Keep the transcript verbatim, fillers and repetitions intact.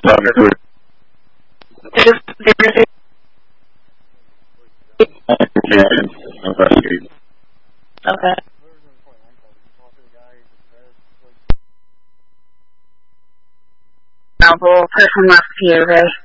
There's, there's a Okay. Person left here, Ray.